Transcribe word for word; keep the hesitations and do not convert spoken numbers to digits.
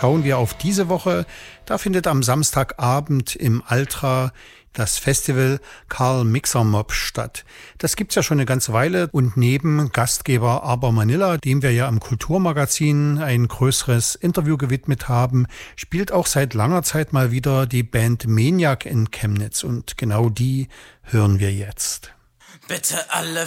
schauen wir auf diese Woche. Da findet am Samstagabend im Altra das Festival Karl Mixer Mob statt. Das gibt's ja schon eine ganze Weile und neben Gastgeber Aber Manila, dem wir ja im Kulturmagazin ein größeres Interview gewidmet haben, spielt auch seit langer Zeit mal wieder die Band Maniac in Chemnitz und genau die hören wir jetzt. Bitte alle